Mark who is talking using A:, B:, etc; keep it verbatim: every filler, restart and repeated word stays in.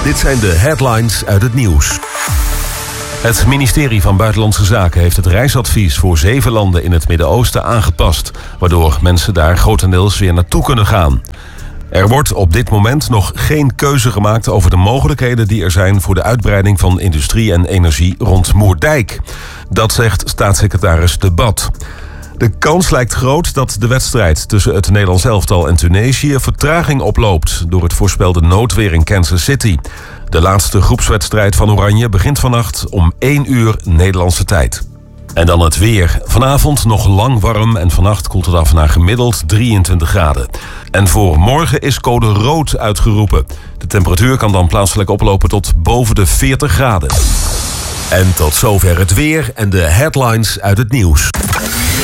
A: Dit zijn de headlines uit het nieuws. Het ministerie van Buitenlandse Zaken heeft het reisadvies voor zeven landen in het Midden-Oosten aangepast, waardoor mensen daar grotendeels weer naartoe kunnen gaan. Er wordt op dit moment nog geen keuze gemaakt over de mogelijkheden die er zijn voor de uitbreiding van industrie en energie rond Moerdijk. Dat zegt staatssecretaris De Bad. De kans lijkt groot dat de wedstrijd tussen het Nederlands elftal en Tunesië vertraging oploopt door het voorspelde noodweer in Kansas City. De laatste groepswedstrijd van Oranje begint vannacht om één uur Nederlandse tijd. En dan het weer. Vanavond nog lang warm en vannacht koelt het af naar gemiddeld drieëntwintig graden. En voor morgen is code rood uitgeroepen. De temperatuur kan dan plaatselijk oplopen tot boven de veertig graden. En tot zover het weer en de headlines uit het nieuws.